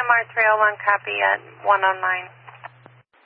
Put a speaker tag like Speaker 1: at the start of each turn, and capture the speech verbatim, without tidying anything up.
Speaker 1: M R three oh one, copy at one oh nine.